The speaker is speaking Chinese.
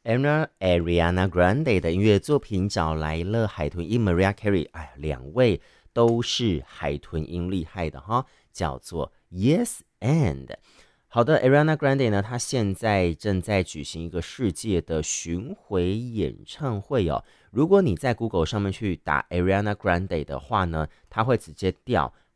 Ariana Grande 的音乐作品找来了海豚音 Mariah Carey， 哎，两位都是海豚音厉害的哈，叫做 Yes and。好的，Ariana Grande 呢，她现在正在举行一个世界的巡回演唱会哦。如果你在 Google 上面去打 Ariana Grande 的话呢，它会直接调